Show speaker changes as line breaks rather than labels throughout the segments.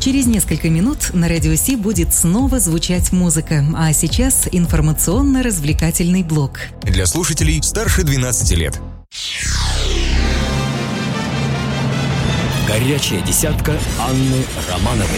Через несколько минут на Радио Си будет снова звучать музыка, а сейчас информационно-развлекательный блок.
Для слушателей старше 12 лет.
Горячая десятка Анны Романовой.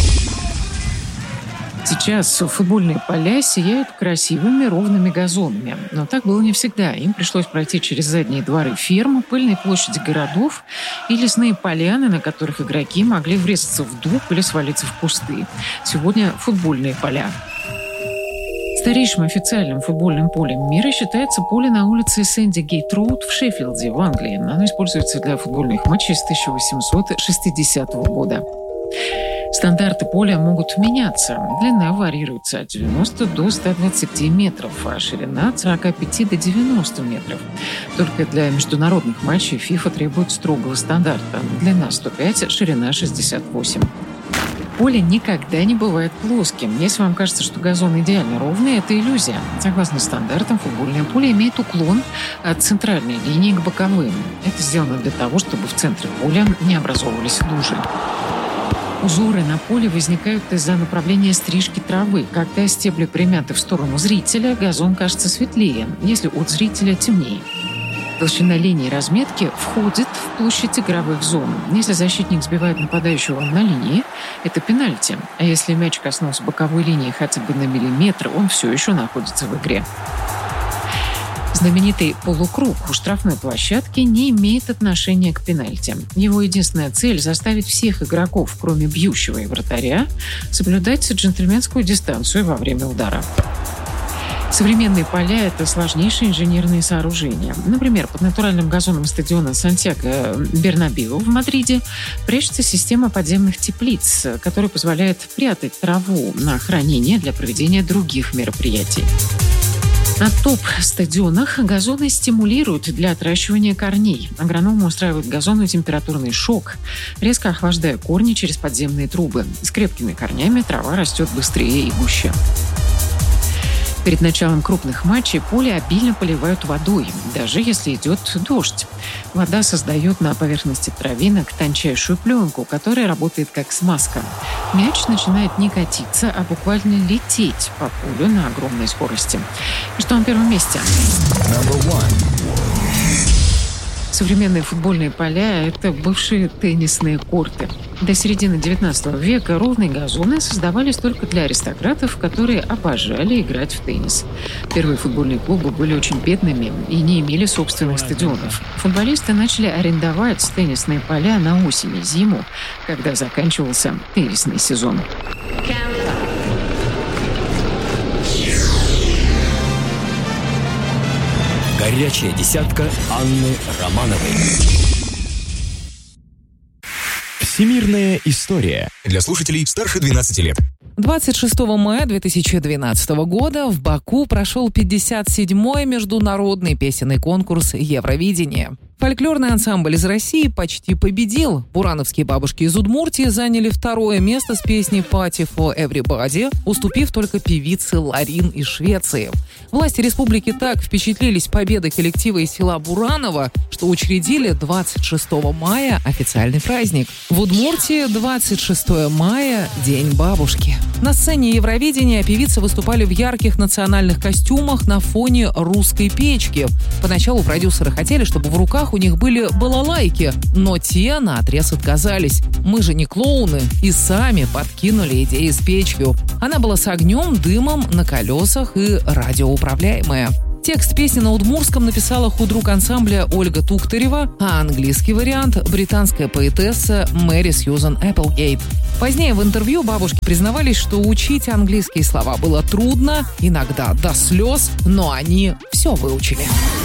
Сейчас футбольные поля сияют красивыми ровными газонами. Но так было не всегда. Им пришлось пройти через задние дворы ферм, пыльные площади городов и лесные поляны, на которых игроки могли врезаться в дуб или свалиться в кусты. Сегодня футбольные поля. Старейшим официальным футбольным полем мира считается поле на улице Сэнди-Гейт-Роуд в Шеффилде, в Англии. Оно используется для футбольных матчей с 1860 года. Стандарты поля могут меняться. Длина варьируется от 90 до 120 метров, а ширина от 45 до 90 метров. Только для международных матчей FIFA требует строгого стандарта. Длина 105, ширина 68. Поле никогда не бывает плоским. Если вам кажется, что газон идеально ровный, это иллюзия. Согласно стандартам, футбольное поле имеет уклон от центральной линии к боковым. Это сделано для того, чтобы в центре поля не образовывались лужи. Узоры на поле возникают из-за направления стрижки травы. Когда стебли примяты в сторону зрителя, газон кажется светлее, если от зрителя темнее. Толщина линии разметки входит в площадь игровых зон. Если защитник сбивает нападающего на линии, это пенальти. А если мяч коснулся боковой линии хотя бы на миллиметр, он все еще находится в игре. Знаменитый полукруг у штрафной площадки не имеет отношения к пенальти. Его единственная цель – заставить всех игроков, кроме бьющего и вратаря, соблюдать джентльменскую дистанцию во время удара. Современные поля – это сложнейшие инженерные сооружения. Например, под натуральным газоном стадиона Сантьяго-Бернабеу в Мадриде прячется система подземных теплиц, которая позволяет прятать траву на хранение для проведения других мероприятий. На топ-стадионах газоны стимулируют для отращивания корней. Агрономы устраивают газону температурный шок, резко охлаждая корни через подземные трубы. С крепкими корнями трава растет быстрее и гуще. Перед началом крупных матчей поле обильно поливают водой, даже если идет дождь. Вода создает на поверхности травинок тончайшую пленку, которая работает как смазка. Мяч начинает не катиться, а буквально лететь по полю на огромной скорости. И что на первом месте? Современные футбольные поля – это бывшие теннисные корты. До середины XIX века ровные газоны создавались только для аристократов, которые обожали играть в теннис. Первые футбольные клубы были очень бедными и не имели собственных стадионов. Футболисты начали арендовать теннисные поля на осень и зиму, когда заканчивался теннисный сезон.
Горячая десятка Анны Романовой. Всемирная история.
Для слушателей старше 12 лет.
26 мая 2012 года в Баку прошел 57-й международный песенный конкурс «Евровидение». Фольклорный ансамбль из России почти победил. Бурановские бабушки из Удмуртии заняли второе место с песней «Party for Everybody», уступив только певице Ларин из Швеции. Власти республики так впечатлились победой коллектива из села Бураново, что учредили 26 мая официальный праздник. В Удмуртии 26 мая – День бабушки. На сцене Евровидения певицы выступали в ярких национальных костюмах на фоне русской печки. Поначалу продюсеры хотели, чтобы в руках у них были балалайки, но те наотрез отказались. Мы же не клоуны, и сами подкинули идеи с печью. Она была с огнем, дымом, на колесах и радиоуправляемая. Текст песни на удмуртском написала худрук ансамбля Ольга Туктарева, а английский вариант – британская поэтесса Мэри Сьюзан Эпплгейт. Позднее в интервью бабушки признавались, что учить английские слова было трудно, иногда до слез, но они все выучили.